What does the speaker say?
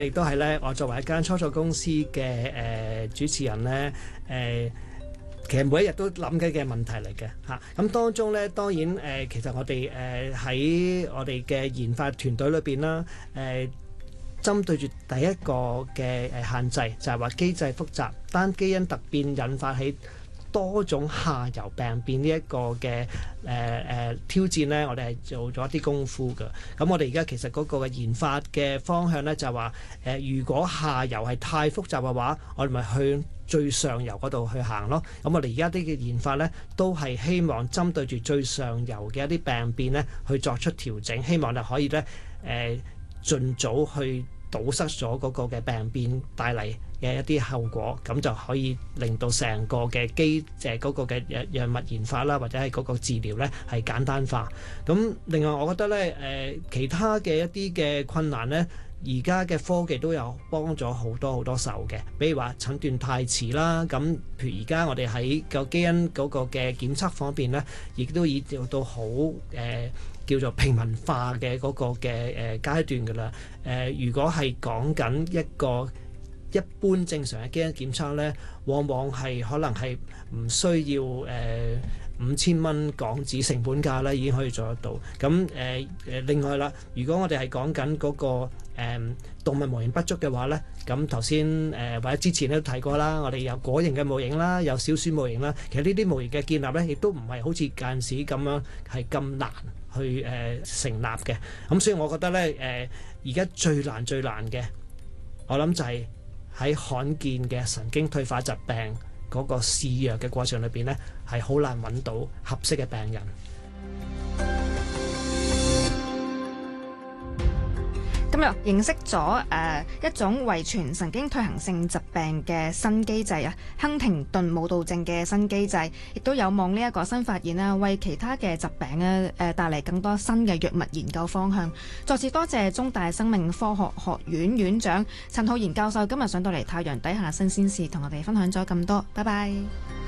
亦都係咧，我作為一間初創公司嘅主持人咧，其實每一日都諗緊嘅問題嚟嘅嚇。咁當中咧，當然其實我哋喺我哋嘅研發團隊裏邊啦，針對住第一個嘅限制，就係話機制複雜，單基因突變引發起多種下游病變呢一個嘅挑戰呢，我哋係做咗一啲功夫嘅。咁我哋而家其實嗰個嘅研發嘅方向呢，就係話如果下游係太複雜嘅話，我哋咪向最上游嗰度去行咯。咁我哋而家啲嘅研發呢，都係希望針對住最上游嘅一啲病變呢，去作出調整，希望就可以呢盡早去堵塞咗嗰個嘅病變帶嚟嘅一啲後果，咁就可以令到成個嘅嗰個嘅藥物研發啦，或者係嗰個治療呢係簡單化。咁另外，我覺得呢其他嘅一啲嘅困難呢，而家嘅科技都有幫咗好多手嘅，比如話診斷太遲啦。咁譬如而家我哋喺個基因嗰個嘅檢測方面呢，亦都已做到好叫做平民化嘅嗰個嘅階段㗎啦。如果係講緊一個一般正常嘅基因檢測呢，往往係可能係唔需要5000蚊港紙成本價啦，已經可以做得到。咁另外啦，如果我哋係講緊嗰個動物模型不足嘅話呢，咁頭先或者之前都提過啦，我哋有果形嘅模型啦，有小鼠模型啦。其實呢啲模型嘅建立呢，亦都唔係好似間時咁樣係咁難去成立嘅。咁所以我覺得呢，而家最難嘅，我諗就係喺罕見嘅神經退化疾病嗰個試藥嘅過程裏邊呢，係好難揾到合適嘅病人。 今日認識咗一種遺傳神經退行性疾病嘅新機制啊，亨廷頓舞蹈症嘅新機制，亦都有望呢一個新發現啦，為其他嘅疾病咧帶嚟更多新嘅藥物研究方向。再次多謝中大生命科學學院院長陳浩然教授今日上到嚟太陽底下新鮮事，同我哋分享咗咁多。拜拜。